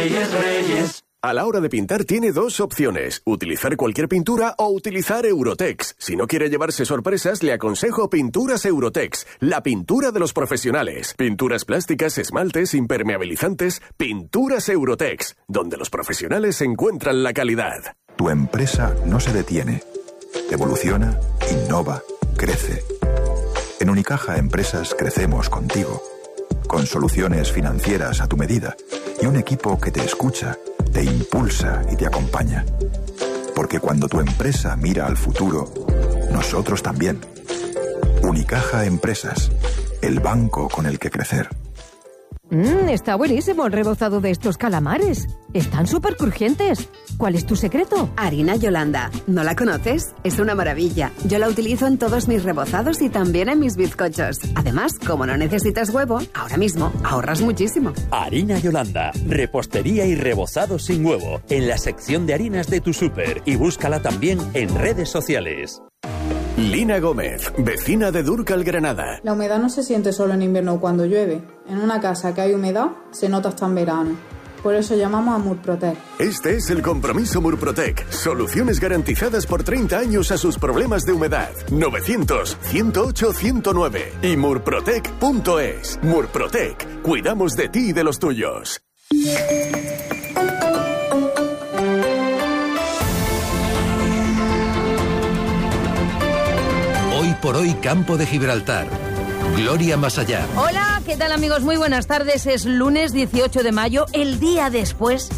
Reyes, Reyes. A la hora de pintar tiene dos opciones, utilizar cualquier pintura o utilizar Eurotex. Si no quiere llevarse sorpresas, le aconsejo Pinturas Eurotex, la pintura de los profesionales. Pinturas plásticas, esmaltes, impermeabilizantes, Pinturas Eurotex, donde los profesionales encuentran la calidad. Tu empresa no se detiene, evoluciona, innova, crece. En Unicaja Empresas crecemos contigo, con soluciones financieras a tu medida y un equipo que te escucha, te impulsa y te acompaña. Porque cuando tu empresa mira al futuro, nosotros también. Unicaja Empresas, el banco con el que crecer. Está buenísimo el rebozado de estos calamares. Están súper crujientes. ¿Cuál es tu secreto? Harina Yolanda. ¿No la conoces? Es una maravilla. Yo la utilizo en todos mis rebozados y también en mis bizcochos. Además, como no necesitas huevo, ahora mismo ahorras muchísimo. Harina Yolanda. Repostería y rebozado sin huevo. En la sección de harinas de tu súper. Y búscala también en redes sociales. Lina Gómez, vecina de Dúrcal, Granada. La humedad no se siente solo en invierno o cuando llueve. En una casa que hay humedad, se nota hasta en verano. Por eso llamamos a Murprotec. Este es el compromiso Murprotec. Soluciones garantizadas por 30 años a sus problemas de humedad. 900-108-109 y murprotec.es. Murprotec. Cuidamos de ti y de los tuyos. Hoy por hoy, Campo de Gibraltar. Gloria más allá. Hola, ¿qué tal amigos? Muy buenas tardes. Es lunes 18 de mayo, el día después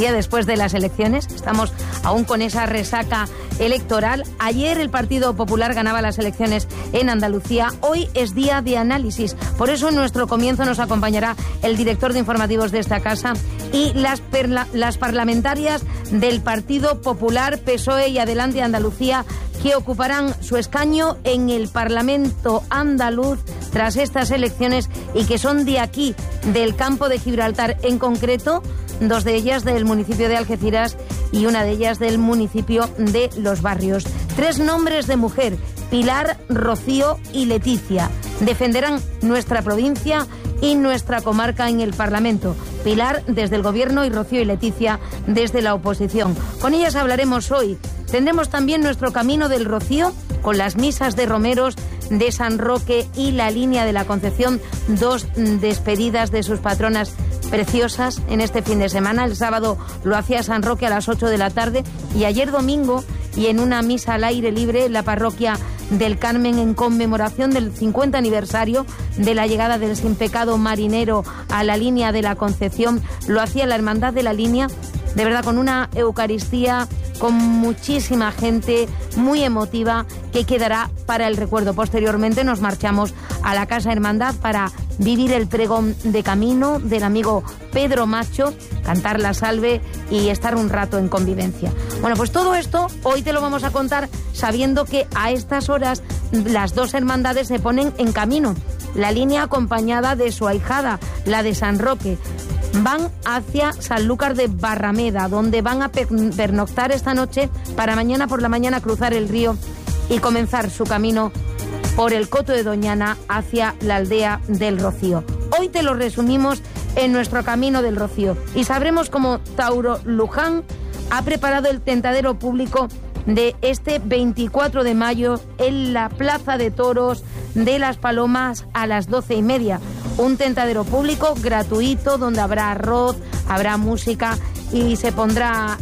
de las elecciones. Estamos aún con esa resaca electoral. Ayer el Partido Popular ganaba las elecciones en Andalucía. Hoy es día de análisis. Por eso en nuestro comienzo nos acompañará el director de informativos de esta casa y las parlamentarias del Partido Popular, PSOE y Adelante Andalucía, que ocuparán su escaño en el Parlamento andaluz tras estas elecciones y que son de aquí, del Campo de Gibraltar, en concreto, dos de ellas del municipio de Algeciras y una de ellas del municipio de Los Barrios. Tres nombres de mujer: Pilar, Rocío y Leticia. Defenderán nuestra provincia y nuestra comarca en el Parlamento. Pilar desde el Gobierno y Rocío y Leticia desde la oposición. Con ellas hablaremos hoy. Tendremos también nuestro Camino del Rocío con las misas de romeros de San Roque y la Línea de la Concepción, dos despedidas de sus patronas preciosas en este fin de semana. El sábado lo hacía San Roque a las 8 de la tarde y ayer domingo, y en una misa al aire libre en la parroquia del Carmen en conmemoración del 50 aniversario de la llegada del sin pecado marinero a la Línea de la Concepción, lo hacía la Hermandad de la Línea, de verdad con una Eucaristía, con muchísima gente, muy emotiva, que quedará para el recuerdo. Posteriormente nos marchamos a la Casa Hermandad para vivir el pregón de camino del amigo Pedro Macho, cantar la salve y estar un rato en convivencia. Bueno, pues todo esto hoy te lo vamos a contar sabiendo que a estas horas las dos hermandades se ponen en camino. La Línea acompañada de su ahijada, la de San Roque. Van hacia Sanlúcar de Barrameda, donde van a pernoctar esta noche para mañana por la mañana cruzar el río y comenzar su camino por el Coto de Doñana hacia la aldea del Rocío. Hoy te lo resumimos en nuestro Camino del Rocío y sabremos cómo Tauro Luján ha preparado el tentadero público de este 24 de mayo en la Plaza de Toros de Las Palomas a las 12:30. Un tentadero público gratuito donde habrá arroz, habrá música y se pondrá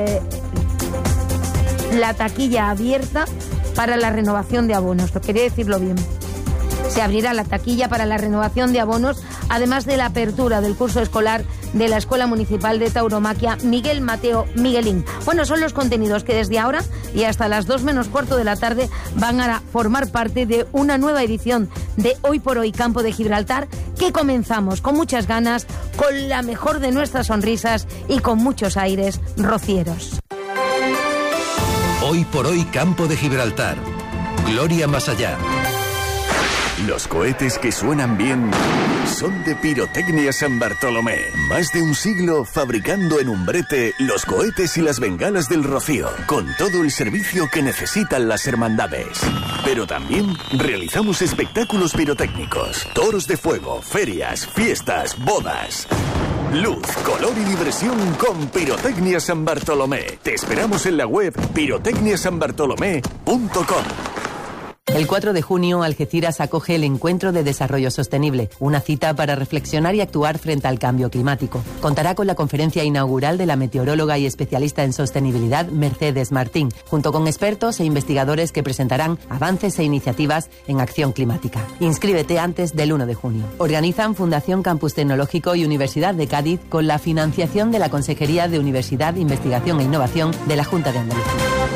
la taquilla abierta para la renovación de abonos. Lo quería decirlo bien. Se abrirá la taquilla para la renovación de abonos, además de la apertura del curso escolar de la Escuela Municipal de Tauromaquia Miguel Mateo Miguelín. Bueno, son los contenidos que desde ahora y hasta las 2 menos cuarto de la tarde van a formar parte de una nueva edición de Hoy por Hoy Campo de Gibraltar, que comenzamos con muchas ganas, con la mejor de nuestras sonrisas y con muchos aires rocieros. Hoy por Hoy Campo de Gibraltar. Gloria más allá. Los cohetes que suenan bien son de Pirotecnia San Bartolomé. Más de un siglo fabricando en Umbrete los cohetes y las bengalas del Rocío, con todo el servicio que necesitan las hermandades. Pero también realizamos espectáculos pirotécnicos, toros de fuego, ferias, fiestas, bodas. Luz, color y diversión con Pirotecnia San Bartolomé. Te esperamos en la web pirotecniasanbartolomé.com. El 4 de junio, Algeciras acoge el Encuentro de Desarrollo Sostenible, una cita para reflexionar y actuar frente al cambio climático. Contará con la conferencia inaugural de la meteoróloga y especialista en sostenibilidad Mercedes Martín, junto con expertos e investigadores que presentarán avances e iniciativas en acción climática. Inscríbete antes del 1 de junio. Organizan Fundación Campus Tecnológico y Universidad de Cádiz con la financiación de la Consejería de Universidad, Investigación e Innovación de la Junta de Andalucía.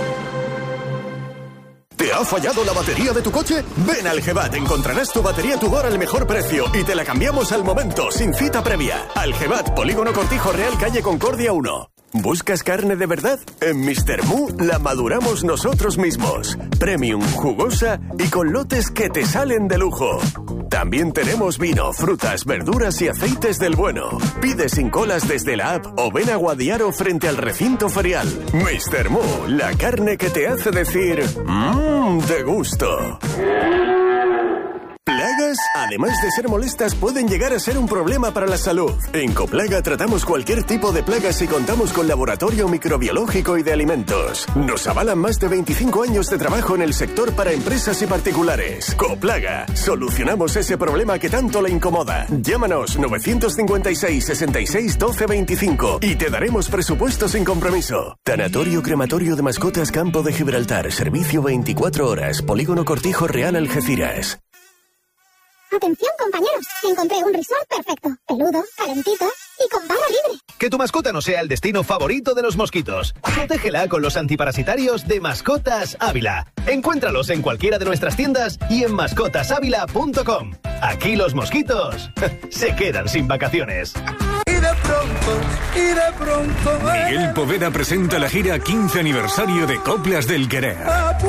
¿Te ha fallado la batería de tu coche? Ven al GEVAT, encontrarás tu batería Tudor al mejor precio y te la cambiamos al momento, sin cita previa. Al GEVAT, Polígono Cortijo Real, calle Concordia 1. ¿Buscas carne de verdad? En Mr. Mu la maduramos nosotros mismos. Premium, jugosa y con lotes que te salen de lujo. También tenemos vino, frutas, verduras y aceites del bueno. Pide sin colas desde la app o ven a Guadiaro frente al recinto ferial. Mr. Mu, la carne que te hace decir de gusto. ¿Plagas? Además de ser molestas, pueden llegar a ser un problema para la salud. En Coplaga tratamos cualquier tipo de plagas y contamos con laboratorio microbiológico y de alimentos. Nos avalan más de 25 años de trabajo en el sector para empresas y particulares. Coplaga. Solucionamos ese problema que tanto le incomoda. Llámanos 956 66 12 25 y te daremos presupuesto sin compromiso. Tanatorio Crematorio de Mascotas Campo de Gibraltar. Servicio 24 horas. Polígono Cortijo Real, Algeciras. Atención, compañeros, encontré un resort perfecto, peludo, calentito y con barra libre. Que tu mascota no sea el destino favorito de los mosquitos. Protégela con los antiparasitarios de Mascotas Ávila. Encuéntralos en cualquiera de nuestras tiendas y en mascotasávila.com. Aquí los mosquitos se quedan sin vacaciones. Y de pronto... Miguel Poveda presenta la gira 15 aniversario de Coplas del Querer.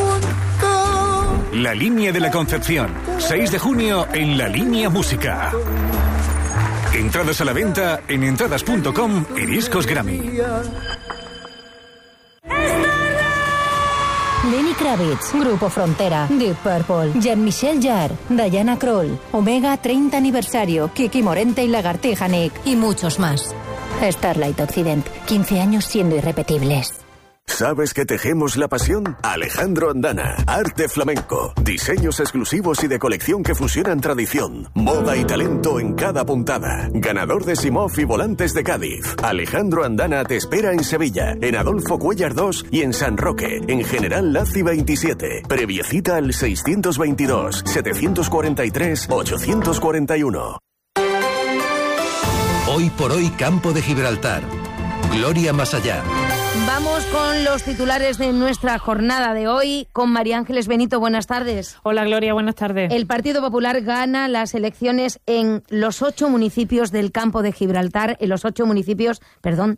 La Línea de la Concepción, 6 de junio en La Línea Música. Entradas a la venta en entradas.com y Discos Grammy. Lenny Kravitz, Grupo Frontera, Deep Purple, Jean-Michel Jarre, Diana Krall, Omega 30 aniversario, Kiki Morente y Lagartija Nick y muchos más. Starlight Occident, 15 años siendo irrepetibles. ¿Sabes que tejemos la pasión? Alejandro Andana, arte flamenco, diseños exclusivos y de colección que fusionan tradición, moda y talento en cada puntada. Ganador de Simov y Volantes de Cádiz. Alejandro Andana te espera en Sevilla, en Adolfo Cuéllar 2 y en San Roque, en General Laci 27. Previecita al 622 743 841. Hoy por hoy, Campo de Gibraltar. Gloria más allá. Vamos con los titulares de nuestra jornada de hoy con María Ángeles Benito. Buenas tardes. Hola Gloria, buenas tardes. El Partido Popular gana las elecciones en los 8 municipios del Campo de Gibraltar, en los 8 municipios,